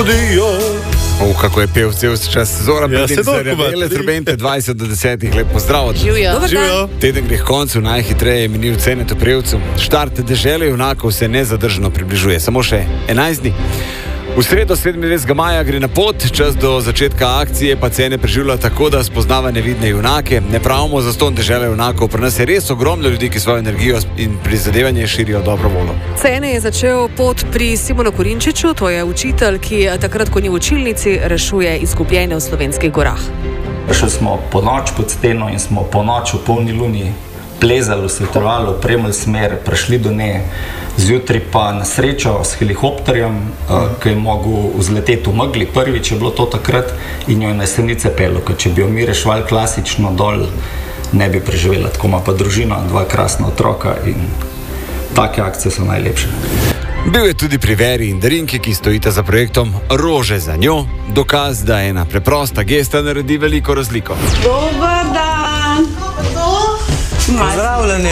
podijo. Kako je pel cel čas Zoran Petin, Rebele Trobente, 20 do 10, lep pozdrav. Živijo. Teden gre k koncu, najhitreje je minil Cenetu Prevcu. Štart dežele junakov se nezadržno približuje, samo še 11 dni. V sredo 27. maja gre na pot, čas do začetka akcije pa Cene preživlja tako, da spoznava nevidne junake. Ne pravimo zastonj dežele junakov, pri nas je res ogromno ljudi, ki svojo energijo in prizadevanje širijo dobro voljo. Cene je začel pot pri Simonu Korinčiču, to je učitelj, ki takrat, ko ni v učilnici, rešuje izgubljene v slovenskih gorah. Prišli smo po noč pod steno in smo po noč v polni luni plezali, svetovali, opremili smer, prišli do nje. Zjutraj pa na srečo s helikopterjem, ki je mogel vzleteti v megli, prvič je bilo to takrat, in jo je na Jesenice pelo, ker če bi jo mi rešvali klasično dol, ne bi preživela. Tako ima pa družina, 2 krasna otroka in take akcije so najlepše. Bil je tudi pri Veri in Darinki, ki stojita za projektom Rože za njo, dokaz, da ena preprosta gesta naredi veliko razliko. Dobar dan! Pozdravljeni!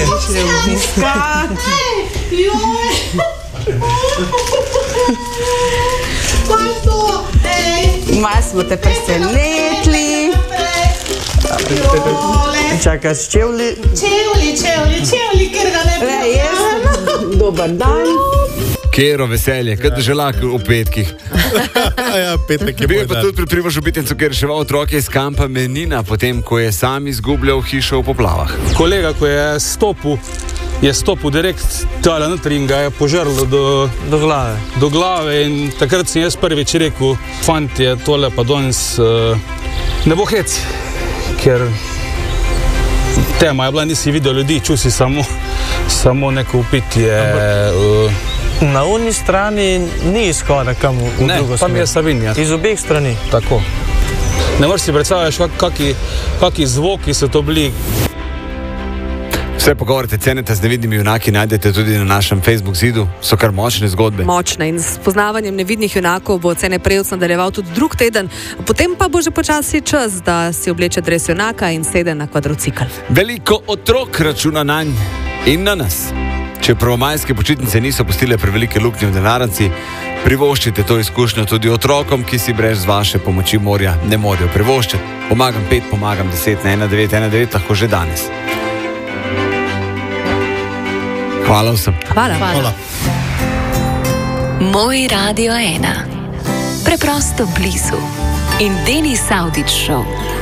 Malo smo te presenetili. Čakaš čevlji? Čevlji, ker ga ne prejem. Dobar dan. Kero veselje, kad želak v petkih. Ja, petek je Bil je moj pa dan. tudi pri Primožu Bitencu, ki je reševal otroke iz kampa Menina, potem ko je sam izgubljal hišo v poplavah. Kolega, ko je stopil direkt tale notri in ga je požrlo do glave in takrat sem jaz prvič rekel, fantje, tole pa danes ne bo hec, ker tema je bila, nisi videl ljudi, čul si samo neko upitje. Na uni strani ni izhoda kam v drugo smer. Tam je Savinja. Iz obeh strani. Tako. Ne moreš si predstavljaš, kaki zvoki so to bili. Vse pogovorite Ceneta z nevidnimi junaki najdete tudi na našem Facebook zidu, so kar močne zgodbe. Močne in s poznavanjem nevidnih junakov bo Cene Prevc nadaljeval tudi drug teden, potem pa bo že počasi čas, da si obleče dres junaka in sede na kvadrocikl. Veliko otrok računa nanj in na nas. Če prvomajske počitnice niso pustile prevelike luknje v denarnici, privoščite to izkušnjo tudi otrokom, ki si brez vaše pomoči morja ne morejo privoščiti. Pomagam 5, pomagam 10 na 1919, lahko že danes. Hvala vsem. Hvala. Moj Radio 1. Preprosto blizu. In Denis Avdić Show.